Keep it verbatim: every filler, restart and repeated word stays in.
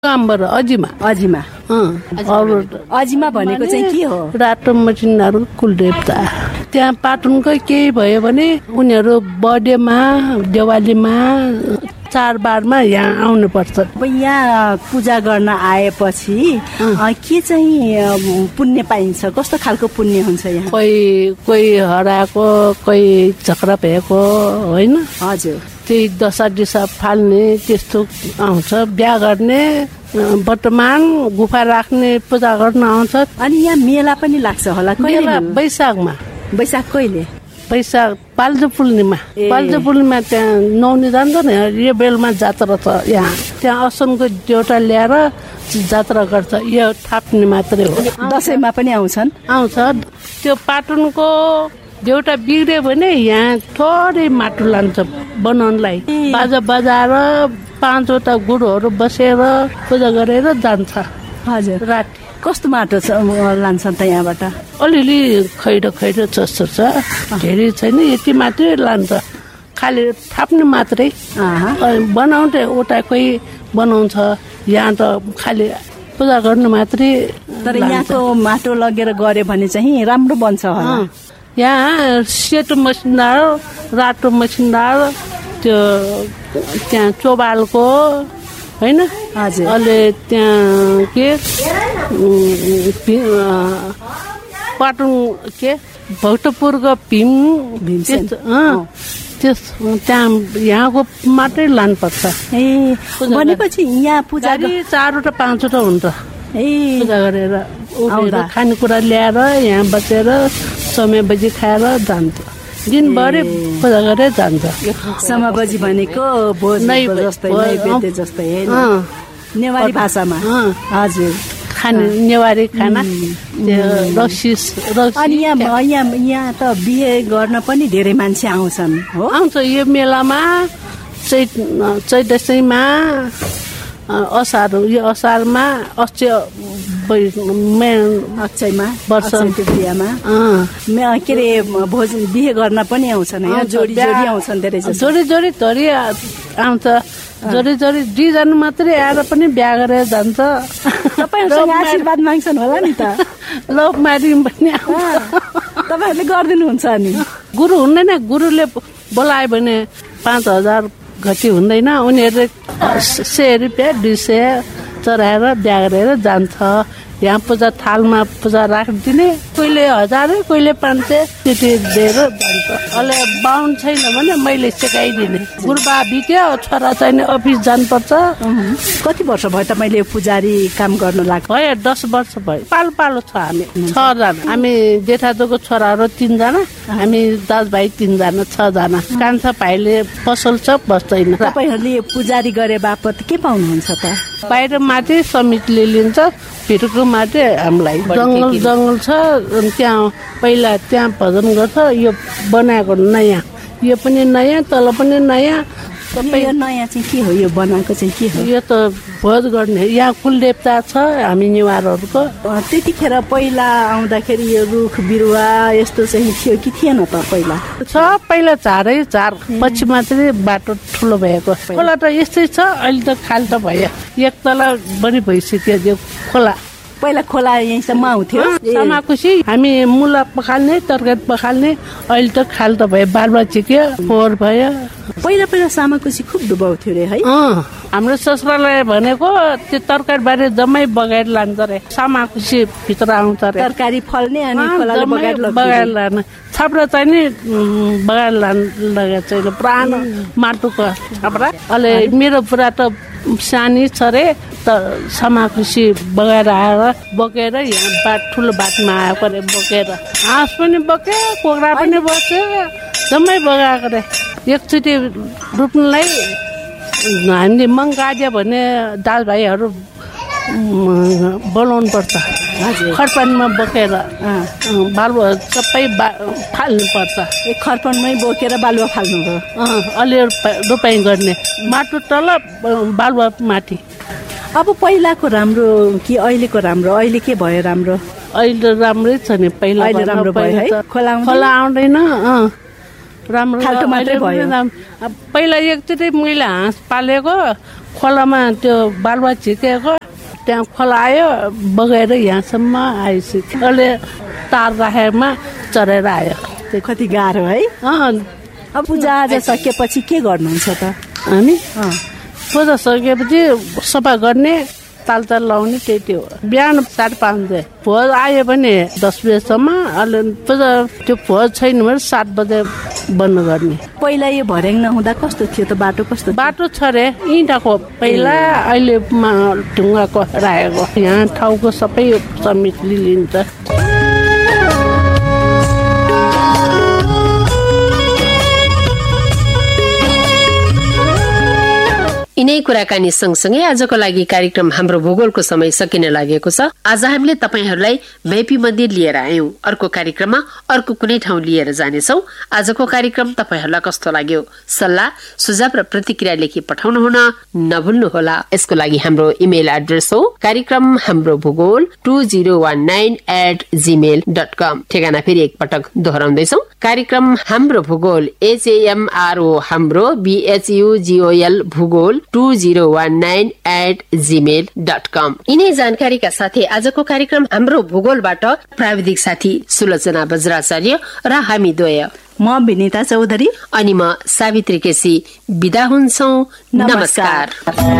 कामबर अजिमा अजिमा अरू अजिमा भनेको चाहिँ के हो? रातो मसिनाहरू कुलदेवता। त्यहाँ पाटनकै केही भयो भने उनीहरू बर्थडेमा दिवालीमा चाडबाडमा यहाँ आउनुपर्छ। अब यहाँ पूजा गर्न आएपछि के चाहिँ पुण्य पाइन्छ? कस्तो खालको पुण्य हुन्छ यहाँ? कोही कोही हराएको, कोही झगडा भएको होइन, हजुर त्यही दशा दिशा फाल्ने त्यस्तो आउँछ। बिहा गर्ने, वर्तमान गुफा राख्ने, पूजा गर्न आउँछ। अनि यहाँ मेला पनि लाग्छ होला? मेला वैशाखमा। वैशाख कहिले? वैशाख पाल्जो पूर्णिमा। पाल्जो पूर्णिमा त्यहाँ नुहाउनु जान्छ नि, यो बेलमा जात्रा छ यहाँ। त्यहाँ असनको देउटा ल्याएर जात्रा गर्छ, यो थाप्ने मात्रै हो। दसैँमा पनि आउँछन्? आउँछ। त्यो पाटनको देउटा बिग्रियो भने यहाँ थोरै माटो लान्छ बनाउनलाई। बाजा बजाएर पाँचवटा गुरुहरू बसेर पूजा गरेर जान्छ। हजुर। राति कस्तो माटो लान्छन् त यहाँबाट? अलिअलि खैरो खैरो जस्तो छ, धेरै छैन, यति मात्रै लान्छ। खालि थाप्ने मात्रै, बनाउँदै उता कोही बनाउँछ। यहाँ त खालि पूजा गर्नु मात्रै। तर यहाँको माटो लगेर गऱ्यो भने चाहिँ राम्रो बन्छ होला? यहाँ सेतो मसिनदार, रातो मसिनदार, त्यो त्यहाँ चौबालको होइन, हजुर। अहिले त्यहाँ के पाटुङ के भक्तपुरको भीम त्यस त्यहाँ यहाँको मात्रै लानुपर्छ। ए भनेपछि यहाँ पूजा चारवटा पाँचवटा हुन्छ। ए पूजा गरेर उठेर खानेकुरा ल्याएर यहाँ बसेर समय बजी खाएर जान्छ। दिनभरि पूजा गरेर जान्छ। समय बजी भनेको भोज जस्तै, नैवेद्य जस्तै होइन, नेवारी भाषामा। हजुर, खाने नेवारी खाना, रक्सी। अनि यहाँ यहाँ यहाँ त बिहे गर्न पनि धेरै मान्छे आउँछन् हो? आउँछ। यो मेलामा चैत चैत दसैँमा, असार, यो असारमा, अक्षय अक्षयमा, वर्ष तृतीयामा के अरे भोज बिहे गर्न पनि आउँछन्। जोडी जोडी आउँछन्, धेरै जोडी जोडी धरी आउँछ। जोडी जोडी दुईजना मात्रै आएर पनि बिहा गरेर जान्छ। तपाईँहरूसँग आशीर्वाद माग्छन् होला नि त? लोक मारी पनि तपाईँहरूले गरिदिनुहुन्छ? अनि गुरु हुँदैन, गुरुले बोलायो भने पाँच हजार घटी हुँदैन। उनीहरूले सय रुपियाँ दुई सय चढाएर बिहा गरेर जान्छ। यहाँ पूजा थालमा पूजा राखिदिने, कहिले हजार, कहिले पाँच सय त्यति दिएर जान्छ। अहिले बाहुन छैन भने मैले सिकाइदिने। गुरुबा बित्यो, छोरा चाहिने अफिस जानुपर्छ। कति वर्ष भयो त मैले पुजारी काम गर्न लाग्यो? भयो दस वर्ष भयो। पालो पालो छ हामी छजना। हामी जेठाजोको छोराहरू तिनजना, हामी दाजुभाइ तिनजना, छजना। कान्छा भाइले पसल छ, बस्दैन। तपाईँहरूले पुजारी गरे बापत के पाउनुहुन्छ त? बाहिर माथि समितिले लिन्छ, भित्रको माथि हामीलाई। जङ्गल जङ्गल छ त्यहाँ, पहिला त्यहाँ भजन गर्छ। यो बनाएको नयाँ, यो पनि नयाँ, तल पनि नयाँ। यो नयाँ चाहिँ के हो? यो बनाएको चाहिँ के हो? यो त भोज गर्ने। यहाँ कुलदेवता छ हामी नेवारहरूको। त्यतिखेर पहिला आउँदाखेरि यो रुख बिरुवा यस्तो चाहिँ थियो कि थिएन त? पहिला छ, पहिला झारै झार, पछि मात्रै बाटो ठुलो भएको। खोला त यस्तै छ, अहिले त खाल त भयो। एक तला बढी भइसक्यो यो खोला। पहिला खोला यहीँसम्म आउँथ्यो। समाकुसी हामी मुला पखाल्ने, तरकारी पखाल्ने। अहिले त खाल त भयो, बालुवा चिक्यो, फोहोर भयो। पहिला पहिला सामाकुसी खुब डुबाउँथ्यो रे है? हाम्रो ससुराले भनेको त्यो तरकारी बारी जम्मै बगाएर लान्छ रे। सामाकुसी भित्र आउँछ रे, तरकारी फल्ने अनि खोलाले बगाएर बगाएर लाने। छाप्रा चाहिँ नि बगाएर लानु लगेको छैन, पुरानो माटोको छाप्रा। अहिले मेरो पुरा त सानी छ रे, त समाकुसी बगाएर आएर बोकेर यहाँ बाट ठुलो बाटोमा आएको रे, बोकेर हाँस पनि बोके, कुखुरा पनि बोक्यो, जम्मै बगाएको रे। एकचोटि रोप्नुलाई हामीले मङ्गाड्यो भने दाजुभाइहरू बोलाउनु पर्छ। खरपानमा बोकेर बालुवा सबै बा फाल्नुपर्छ। ए खरपानमै बोकेर बालुवा फाल्नु हो? अलि रोपाइ गर्ने, माटो तल बालुवा माथि। अब पहिलाको राम्रो कि अहिलेको राम्रो? अहिले के भयो राम्रो? अहिले राम्रै छ नि। पहिला अहिले राम्रो भयो है? खोला खोला आउँदैन, राम्रो खाल्टो मात्रै भयो। पहिला एकचोटि मैले हाँस पालेको, खोलामा त्यो बालुवा झिकेको त्यहाँ खोला आयो बगेर यहाँसम्म आइसक्यो अहिले तार राखेमा चढेर आयो कति गाह्रो है अब पूजा आज सकेपछि के गर्नुहुन्छ त हामी पूजा सकेपछि सफा गर्ने तालताल लाउने त्यति हो बिहान साढे पाँच बजे भोज आयो भने दस बजेसम्म अहिले पूजा त्यो भोज छैन भने सात बजे बन्द गर्ने पहिला यो भर्याङ नहुँदा कस्तो थियो त बाटो कस्तो बाटो छ रे इँटाको पहिला अहिले ढुङ्गाको राखेको यहाँ ठाउँको सबै समेत लिन्छ यिनै कुराकानी सँगसँगै आजको लागि कार्यक्रम हाम्रो भूगोलको समय सकिन लागेको छ। आज हामीले तपाईहरूलाई भैपी मन्दिर लिएर आयौं। अर्को कार्यक्रममा अर्को कुनै ठाउँ लिएर जानेछौं। आजको कार्यक्रम तपाईहरूलाई कस्तो लाग्यो? सल्लाह सुझाव र प्रतिक्रिया लेखी पठाउनु हुन नभुल्नुहोला। यसको लागि हाम्रो इमेल एड्रेस हो कार्यक्रम हाम्रो भूगोल two zero one nine at Gmail dot कम। ठेगाना फेरि एकपटक दोहोऱ्याउँदैछौँ कार्यक्रम हाम्रो भूगोल एचएएमआरओ हाम्रो बीएचयूजीओएल भूगोल two zero one nine at Gmail dot कम। यिनै जानकारीका साथै आजको कार्यक्रम हाम्रो भूगोलबाट प्राविधिक साथी सुलोचना बज्राचार्य र हामी द्वय म विनिता चौधरी अनि म सावित्री केसी बिदा हुन्छौं। नमस्कार, नमस्कार।